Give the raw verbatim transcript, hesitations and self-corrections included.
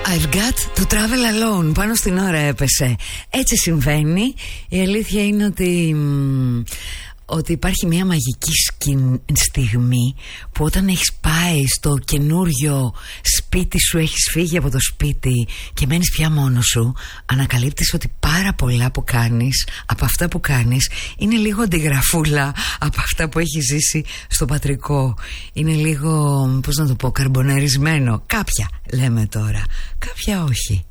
I've got to travel alone. Πάνω στην ώρα έπεσε. Έτσι συμβαίνει. Η αλήθεια είναι ότι μ, ότι υπάρχει μια μαγική στιγμή που όταν έχεις πάει στο καινούριο σπίτι σου, έχεις φύγει από το σπίτι και μένεις πια μόνος σου, ανακαλύπτεις ότι πάρα πολλά που κάνεις, από αυτά που κάνεις, είναι λίγο αντιγραφούλα από αυτά που έχεις ζήσει στο πατρικό. Είναι λίγο, πώς να το πω, καρμπονερισμένο. Κάποια λέμε τώρα, κάποια όχι.